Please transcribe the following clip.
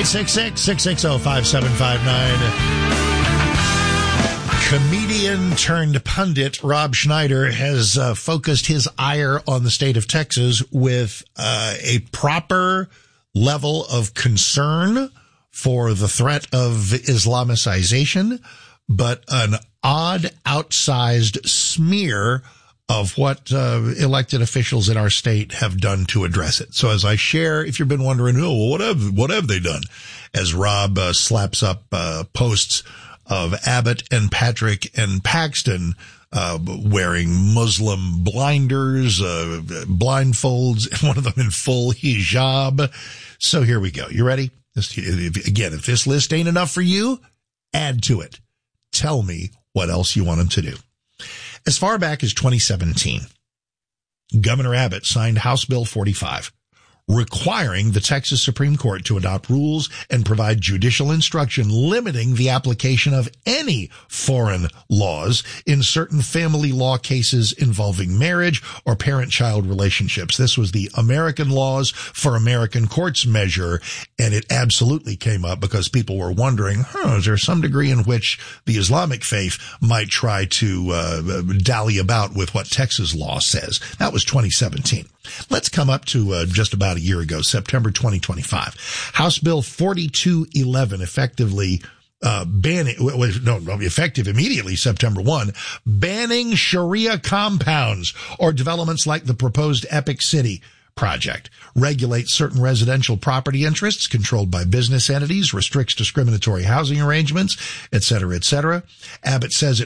866-660-5759. Comedian turned pundit Rob Schneider has focused his ire on the state of Texas with a proper level of concern for the threat of Islamicization, but an odd, outsized smear of what elected officials in our state have done to address it. So as I share, if you've been wondering, what have they done? As Rob slaps up posts of Abbott and Patrick and Paxton wearing Muslim blinders, blindfolds, and one of them in full hijab. So here we go. You ready? Again, if this list ain't enough for you, add to it. Tell me what else you want them to do. As far back as 2017, Governor Abbott signed House Bill 45, requiring the Texas Supreme Court to adopt rules and provide judicial instruction limiting the application of any foreign laws in certain family law cases involving marriage or parent-child relationships. This was the American Laws for American Courts measure, and it absolutely came up because people were wondering, is there some degree in which the Islamic faith might try to dally about with what Texas law says? That was 2017. Let's come up to just about a year ago, September 2025. House Bill 4211 effectively effective immediately September 1, banning Sharia compounds or developments like the proposed Epic City project, regulates certain residential property interests controlled by business entities, restricts discriminatory housing arrangements, et cetera, et cetera. Abbott says